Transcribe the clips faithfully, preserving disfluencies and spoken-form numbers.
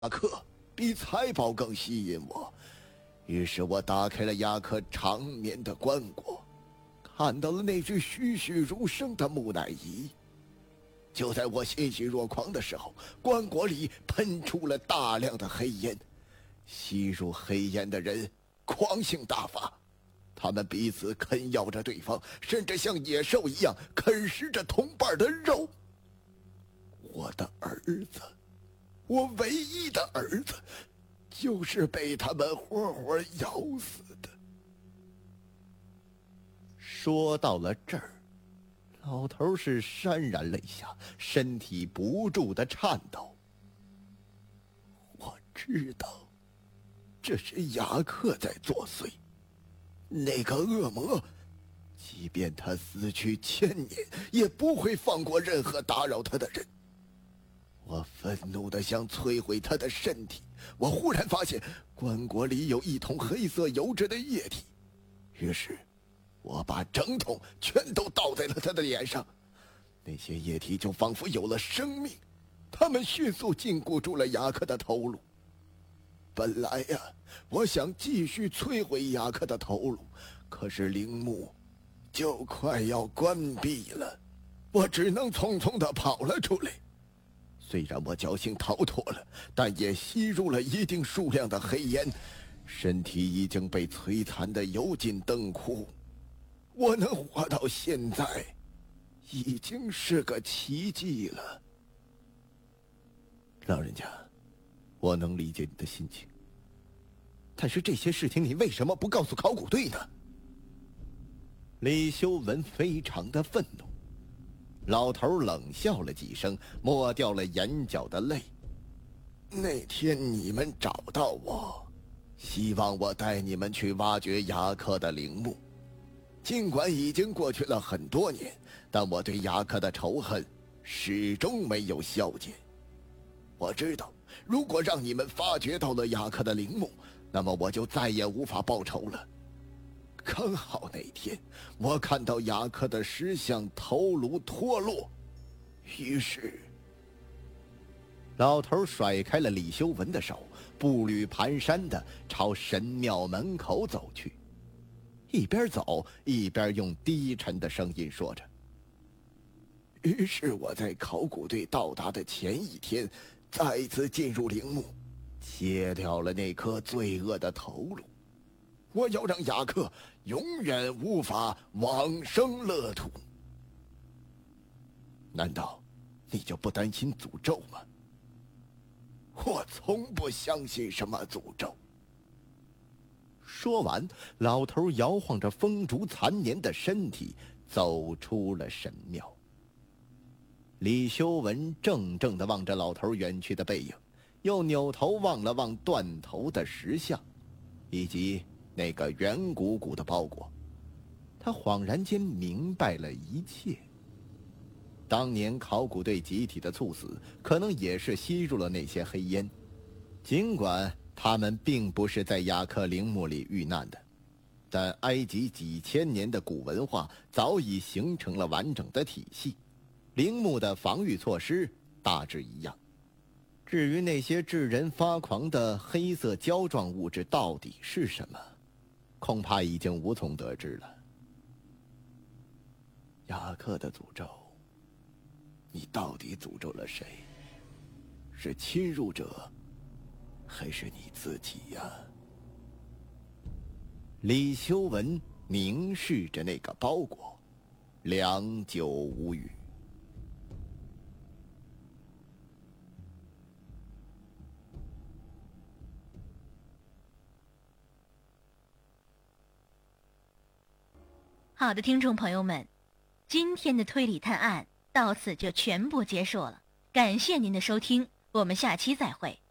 克比财宝更吸引我，于是我打开了雅克长眠的棺椁，看到了那具栩栩如生的木乃伊。就在我欣喜若狂的时候，棺椁里喷出了大量的黑烟，吸入黑烟的人狂性大发，他们彼此啃咬着对方，甚至像野兽一样啃食着同伴的肉。我的儿子，我唯一的儿子，就是被他们活活咬死的。说到了这儿，老头是潸然泪下，身体不住的颤抖。我知道，这是雅克在作祟。那个恶魔，即便他死去千年，也不会放过任何打扰他的人。我愤怒地想摧毁他的身体，我忽然发现棺椁里有一桶黑色油脂的液体，于是我把整桶全都倒在了他的脸上，那些液体就仿佛有了生命，它们迅速禁锢住了雅克的头颅。本来呀，我想继续摧毁雅克的头颅，可是陵墓就快要关闭了，我只能匆匆地跑了出来。虽然我侥幸逃脱了，但也吸入了一定数量的黑烟，身体已经被摧残得油尽灯枯。我能活到现在，已经是个奇迹了。老人家，我能理解你的心情，但是这些事情你为什么不告诉考古队呢？李修文非常的愤怒。老头冷笑了几声，抹掉了眼角的泪。那天你们找到我，希望我带你们去挖掘雅克的陵墓。尽管已经过去了很多年，但我对雅克的仇恨始终没有消减。我知道，如果让你们发掘到了雅克的陵墓，那么我就再也无法报仇了。刚好那天，我看到雅克的石像头颅脱落，于是，老头甩开了李修文的手，步履蹒跚地朝神庙门口走去，一边走一边用低沉的声音说着。于是我在考古队到达的前一天，再次进入陵墓，切掉了那颗罪恶的头颅。我要让雅克永远无法往生乐土。难道你就不担心诅咒吗？我从不相信什么诅咒。说完，老头摇晃着风烛残年的身体走出了神庙。李修文怔怔地望着老头远去的背影，又扭头望了望断头的石像，以及那个圆鼓鼓的包裹。他恍然间明白了一切。当年考古队集体的猝死，可能也是吸入了那些黑烟。尽管他们并不是在雅克陵墓里遇难的，但埃及几千年的古文化早已形成了完整的体系，陵墓的防御措施大致一样。至于那些致人发狂的黑色胶状物质到底是什么，恐怕已经无从得知了。雅克的诅咒，你到底诅咒了谁？是侵入者，还是你自己呀？李修文凝视着那个包裹，良久无语。 好的，听众朋友们，今天的推理探案到此就全部结束了，感谢您的收听，我们下期再会。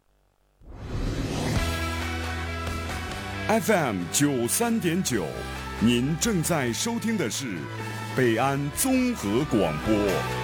F M 九三点九，您正在收听的是北安综合广播。